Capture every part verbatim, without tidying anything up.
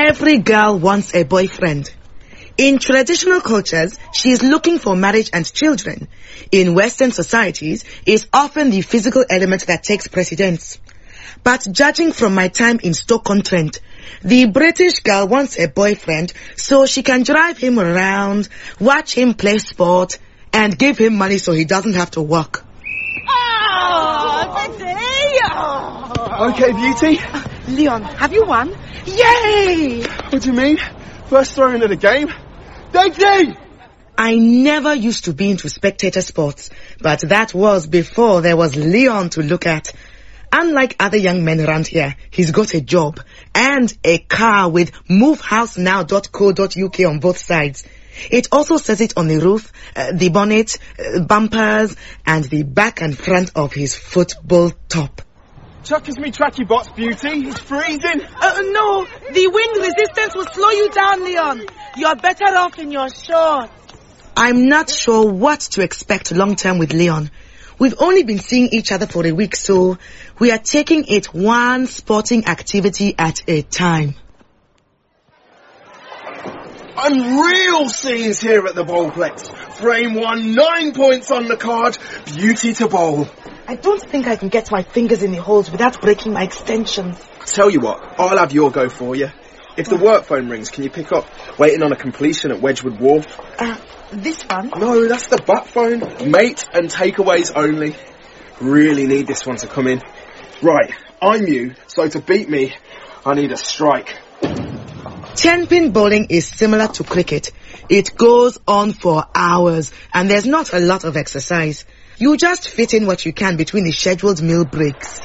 Every girl wants a boyfriend. In traditional cultures, she is looking for marriage and children. In Western societies, it's often the physical element that takes precedence. But judging from my time in Stoke-on-Trent, the British girl wants a boyfriend so she can drive him around, watch him play sport, and give him money so he doesn't have to work. Oh, today! Oh. Okay, Beauty. Uh, Leon, have you won? Yay! What do you mean? First throw into the game? Daisy! I never used to be into spectator sports, but that was before there was Leon to look at. Unlike other young men around here, he's got a job and a car with move house now dot co dot U K on both sides. It also says it on the roof, uh, the bonnet, uh, bumpers, and the back and front of his football top. Chuck us me tracky bots, Beauty. It's freezing. Uh, no, the wind resistance will slow you down, Leon. You're better off in your shorts. I'm not sure what to expect long term with Leon. We've only been seeing each other for a week, so we are taking it one sporting activity at a time. Unreal scenes here at the Bowlplex. Frame one, nine points on the card. Beauty to bowl. I don't think I can get my fingers in the holes without breaking my extensions. Tell you what, I'll have your go for you. If the work phone rings, can you pick up? Waiting on a completion at Wedgwood Wharf. Uh, this one? No, that's the butt phone. Mate and takeaways only. Really need this one to come in. Right, I'm you, so to beat me, I need a strike. Ten-pin bowling is similar to cricket. It goes on for hours, and there's not a lot of exercise. You just fit in what you can between the scheduled meal breaks.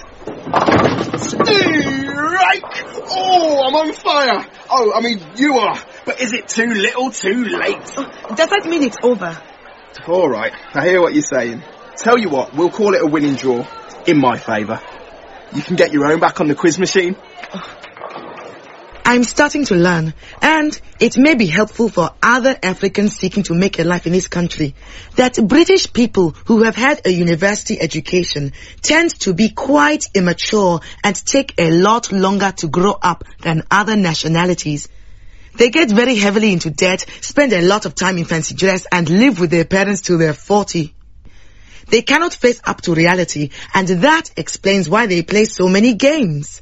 Strike! Oh, I'm on fire! Oh, I mean, you are. But is it too little, too late? Oh, does that mean it's over? All right, I hear what you're saying. Tell you what, we'll call it a winning draw. In my favour. You can get your own back on the quiz machine. Oh. I'm starting to learn, and it may be helpful for other Africans seeking to make a life in this country, that British people who have had a university education tend to be quite immature and take a lot longer to grow up than other nationalities. They get very heavily into debt, spend a lot of time in fancy dress, and live with their parents till they're forty. They cannot face up to reality, and that explains why they play so many games.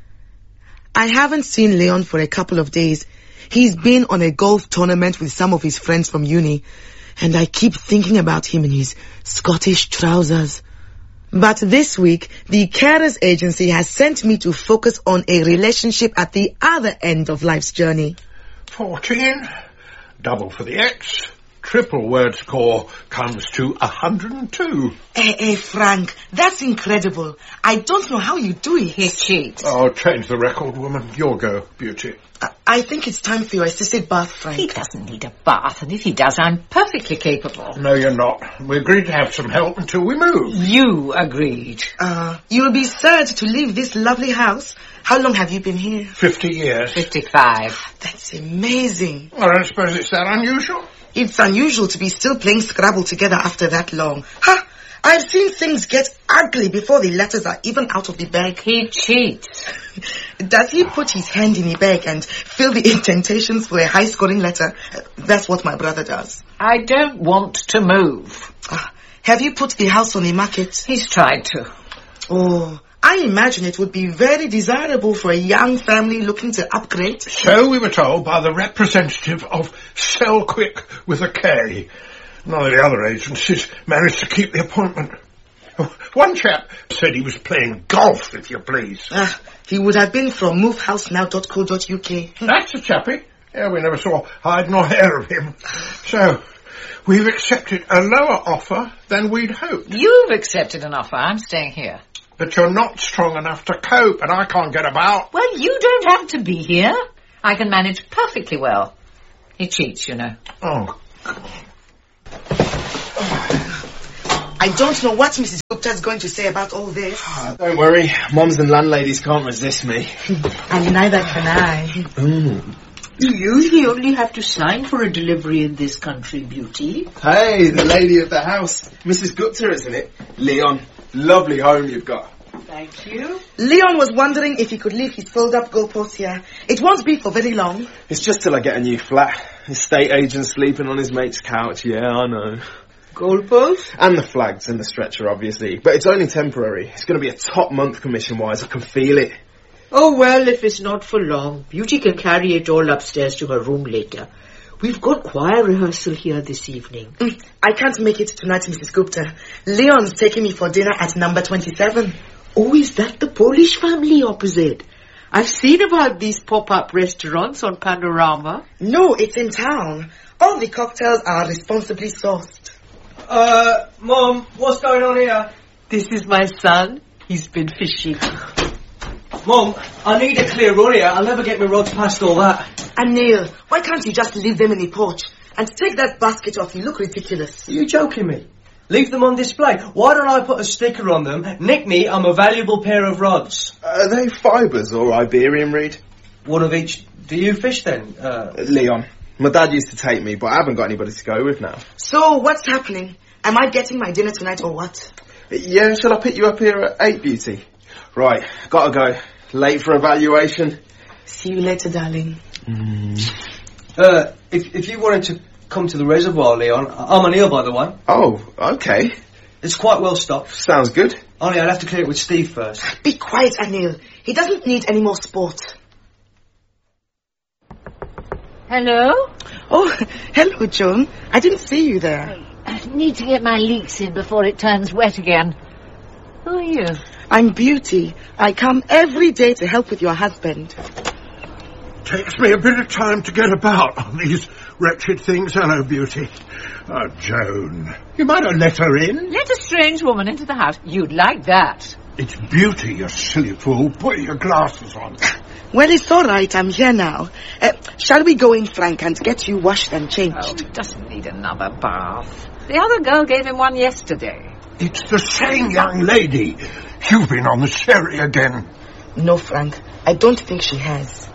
I haven't seen Leon for a couple of days. He's been on a golf tournament with some of his friends from uni, and I keep thinking about him in his Scottish trousers. But this week, the Carers Agency has sent me to focus on a relationship at the other end of life's journey. Fourteen, double for the X, triple word score comes to a hundred and two. Hey, hey, Frank, that's incredible. I don't know how you do it. He cheats. Oh, change the record, woman. Your go, Beauty. I, I think it's time for your assisted bath, Frank. He doesn't need a bath, and if he does, I'm perfectly capable. No, you're not. We agreed to have some help until we move. You agreed. Uh, you'll be sad to leave this lovely house. How long have you been here? Fifty years. Fifty-five. That's amazing. I don't suppose it's that unusual. It's unusual to be still playing Scrabble together after that long. Ha! I've seen things get ugly before the letters are even out of the bag. He cheats. Does he put his hand in the bag and fill the indentations for a high-scoring letter? That's what my brother does. I don't want to move. Uh, have you put the house on the market? He's tried to. Oh, I imagine it would be very desirable for a young family looking to upgrade. So we were told by the representative of Sell Quick with a K. None of the other agencies managed to keep the appointment. One chap said he was playing golf, if you please. Ah, he would have been from move house now dot co dot U K. That's a chappie. Yeah, we never saw hide nor hair of him. So, we've accepted a lower offer than we'd hoped. You've accepted an offer. I'm staying here. But you're not strong enough to cope, and I can't get about. Well, you don't have to be here. I can manage perfectly well. He cheats, you know. Oh. I don't know what Missus Gupta is going to say about all this. Oh, don't worry, moms and landladies can't resist me. And neither can I. Mm. You usually only have to sign for a delivery in this country, Beauty. Hey, the lady of the house. Missus Gupta, isn't it? Leon, lovely home you've got. Thank you. Leon was wondering if he could leave his fold-up goalpost here. It won't be for very long. It's just till I get a new flat. Estate agent sleeping on his mate's couch, yeah, I know. Goalpost? And the flags and the stretcher, obviously. But it's only temporary. It's going to be a top month commission-wise. I can feel it. Oh, well, if it's not for long, Beauty can carry it all upstairs to her room later. We've got choir rehearsal here this evening. Mm, I can't make it tonight, Missus Gupta. Leon's taking me for dinner at number twenty-seven. Oh, is that the Polish family opposite? I've seen about these pop-up restaurants on Panorama. No, it's in town. All the cocktails are responsibly sourced. Uh, Mom, what's going on here? This is my son. He's been fishing. Mom, I need a clear run here. I'll never get my rods past all that. And Neil, why can't you just leave them in the porch? And take that basket off, you look ridiculous. Are you joking me? Leave them on display. Why don't I put a sticker on them? Nick me, I'm a valuable pair of rods. Are they fibres or Iberian reed? One of each. Do you fish then? Uh, Leon. My dad used to take me, but I haven't got anybody to go with now. So, what's happening? Am I getting my dinner tonight or what? Yeah, shall I pick you up here at eight, Beauty? Right, gotta go. Late for evaluation. See you later, darling. Mm. Uh, if, if you wanted to come to the reservoir, Leon, I'm Anil, by the way. Oh, okay. It's quite well stocked. Sounds good. Only I'd have to clear it with Steve first. Be quiet, Anil. He doesn't need any more sport. Hello? Oh, hello, Joan. I didn't see you there. I need to get my leeks in before it turns wet again. Who are you? I'm Beauty. I come every day to help with your husband. Takes me a bit of time to get about on these wretched things. Hello, Beauty. Oh, Joan. You might have let her in. Let a strange woman into the house. You'd like that. It's Beauty, you silly fool. Put your glasses on. Well, it's all right. I'm here now. Uh, shall we go in, Frank, and get you washed and Oh, changed? he doesn't need another bath. The other girl gave him one yesterday. It's the same young lady. You've been on the sherry again. No, Frank. I don't think she has.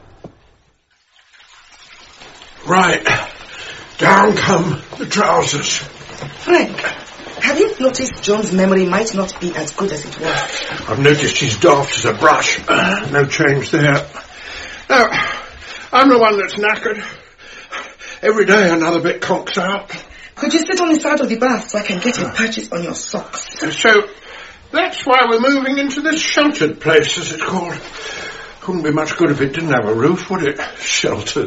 Right. Down come the trousers. Frank, have you noticed John's memory might not be as good as it was? I've noticed he's daft as a brush. Uh, no change there. Now, I'm the one that's knackered. Every day another bit conks out. Could you sit on the side of the bath so I can get your patches on your socks? So, that's why we're moving into this sheltered place, as it's called. Couldn't be much good if it didn't have a roof, would it? Sheltered.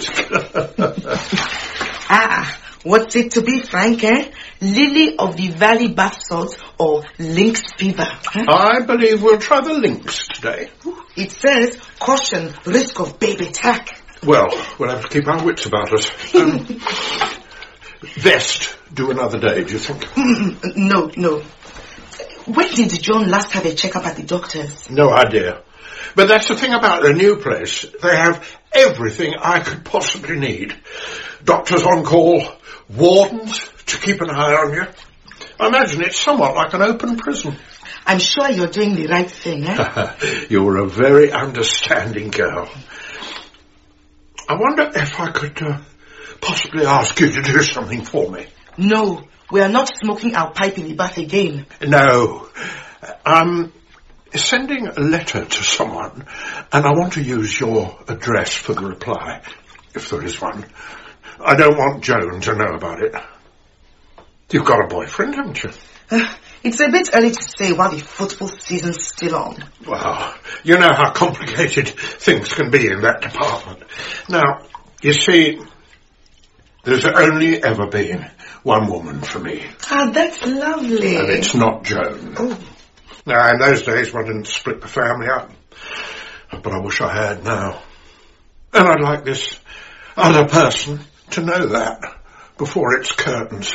Ah, what's it to be, Frank, eh? Lily of the Valley bath salts or lynx fever? Huh? I believe we'll try the lynx today. It says, caution, risk of baby attack. Well, we'll have to keep our wits about us. Um, best do another day, do you think? no, no. When did John last have a checkup at the doctor's? No idea. But that's the thing about the new place. They have everything I could possibly need. Doctors on call, wardens to keep an eye on you. I imagine it's somewhat like an open prison. I'm sure you're doing the right thing, eh? You're a very understanding girl. I wonder if I could uh, possibly ask you to do something for me. No, we are not smoking our pipe in the bath again. No. I'm sending a letter to someone, and I want to use your address for the reply, if there is one. I don't want Joan to know about it. You've got a boyfriend, haven't you? Uh, it's a bit early to say while the football season's still on. Well, you know how complicated things can be in that department. Now, you see, there's only ever been one woman for me. Ah, that's lovely. And it's not Joan. Oh. Now, in those days, one didn't split the family up. But I wish I had now. And I'd like this other person to know that before it's curtains.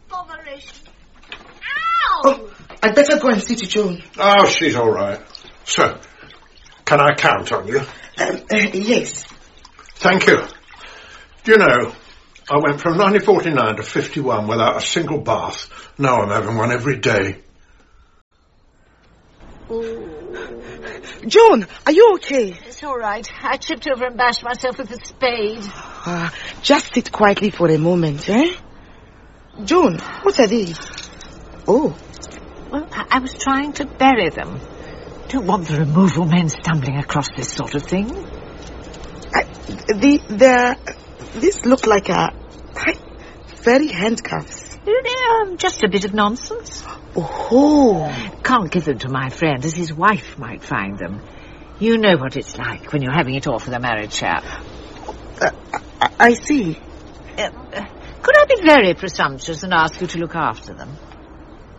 Oh, I'd better go and see to Joan. Oh, she's all right. So, can I count on you? Um, uh, yes. Thank you. Do you know, I went from nineteen forty-nine to fifty-one without a single bath. Now I'm having one every day. Joan, are you okay? It's all right. I tripped over and bashed myself with a spade. Uh, just sit quietly for a moment, eh? Joan, what are these? Oh. Well, I, I was trying to bury them. Don't want the removal men stumbling across this sort of thing. I, the, the, this looked like a fairy handcuffs. Um, just a bit of nonsense. Oh. Can't give them to my friend, as his wife might find them. You know what it's like when you're having it off with a married chap. Uh, I, I see. Uh, uh, could I be very presumptuous and ask you to look after them?